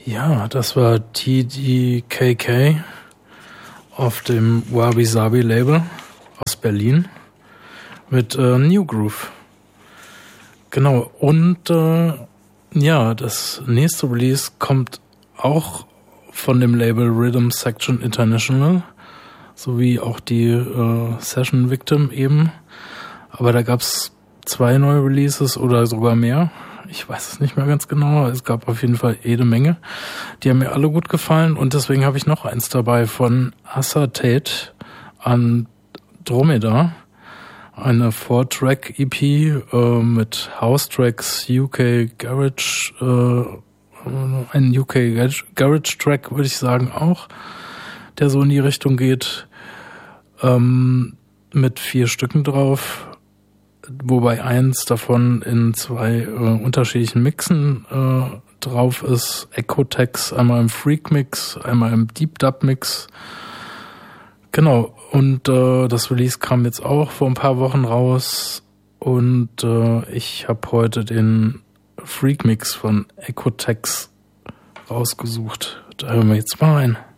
Ja, das war TDKK auf dem Wabi Sabi Label aus Berlin mit New Groove. Genau, und ja, das nächste Release kommt auch von dem Label Rhythm Section International, sowie auch die Session Victim eben. Aber da gab's 2 neue Releases oder sogar mehr. Ich weiß es nicht mehr ganz genau. Es gab auf jeden Fall jede Menge. Die haben mir alle gut gefallen und deswegen habe ich noch eins dabei von Acetate Andromeda. Eine 4-Track-EP mit House-Tracks, UK Garage, ein UK Garage-Track würde ich sagen auch, der so in die Richtung geht, mit 4 Stücken drauf, wobei eins davon in 2 unterschiedlichen Mixen drauf ist. Ecotex, einmal im Freak-Mix, einmal im Deep-Dub-Mix. Genau, und das Release kam jetzt auch vor ein paar Wochen raus und ich habe heute den Freak-Mix von Ecotex rausgesucht. Da hören wir jetzt mal rein.